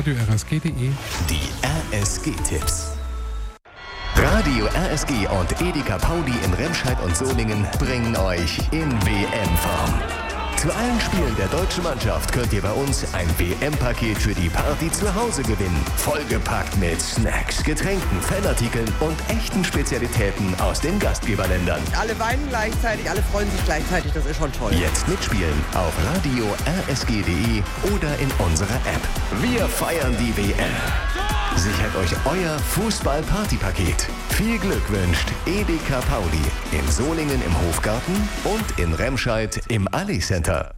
radiorSG.de. Die RSG-Tipps. Radio RSG und Edeka Paudi in Remscheid und Solingen bringen euch in WM-Form. Zu allen Spielen der deutschen Mannschaft könnt ihr bei uns ein WM-Paket für die Party zu Hause gewinnen. Vollgepackt mit Snacks, Getränken, Fanartikeln und echten Spezialitäten aus den Gastgeberländern. Alle weinen gleichzeitig, alle freuen sich gleichzeitig, das ist schon toll. Jetzt mitspielen auf radiorSG.de oder in unserer App. Wir feiern die WM. Sichert euch euer Fußball-Party-Paket. Viel Glück wünscht Edeka Paudi in Solingen im Hofgarten und in Remscheid im Ali Center.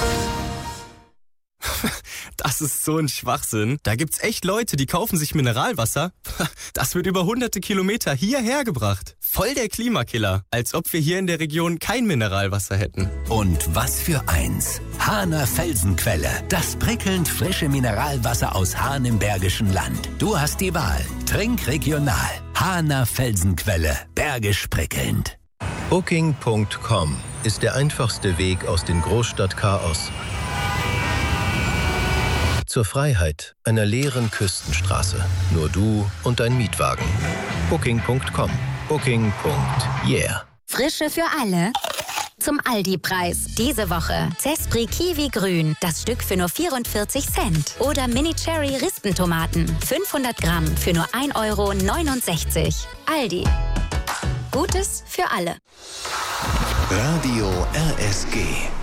Das ist so ein Schwachsinn. Da gibt's echt Leute, die kaufen sich Mineralwasser. Das wird über hunderte Kilometer hierher gebracht. Voll der Klimakiller. Als ob wir hier in der Region kein Mineralwasser hätten. Und was für eins. Hahner Felsenquelle. Das prickelnd frische Mineralwasser aus Hahn im Bergischen Land. Du hast die Wahl. Trink regional. Hahner Felsenquelle. Bergisch prickelnd. Booking.com ist der einfachste Weg aus dem Großstadtchaos zur Freiheit einer leeren Küstenstraße. Nur du und dein Mietwagen. Booking.com. Booking.yeah. Frische für alle. Zum Aldi-Preis. Diese Woche Zespri Kiwi Grün. Das Stück für nur 44 Cent. Oder Mini Cherry Rispentomaten. 500 Gramm für nur 1,69 €. Aldi. Gutes für alle. Radio RSG.